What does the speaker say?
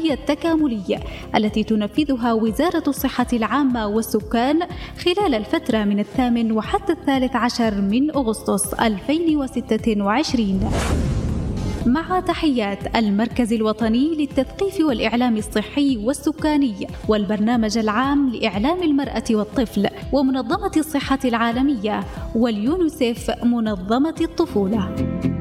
الوطني التكاملي التي تنفذها وزارة الصحة العامة والسكان خلال الفترة من 8 وحتى 13 من أغسطس 2026. مع تحيات المركز الوطني للتثقيف والإعلام الصحي والسكاني والبرنامج العام لإعلام المرأة والطفل ومنظمة الصحة العالمية واليونيسيف منظمة الطفولة.